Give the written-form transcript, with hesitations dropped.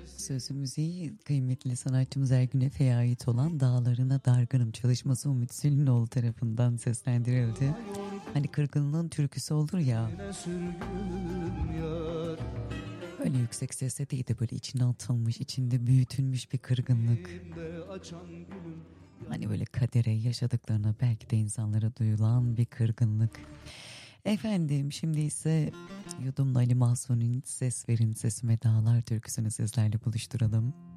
Sözü müziği kıymetli sanatçımız Ergün Efe'ye ait olan Dağlarına Dargınım çalışması Umut Sülünoğlu tarafından seslendirildi. Hani kırgınlığın türküsü olur ya. Öyle yüksek sesle değil de böyle içine atılmış, içinde büyütülmüş bir kırgınlık. Hani böyle kadere, yaşadıklarına, belki de insanlara duyulan bir kırgınlık. Efendim, şimdi ise Yudumlu Ali Mahsuni'nin Ses Verin Sesime Dağlar türküsünü sizlerle buluşturalım.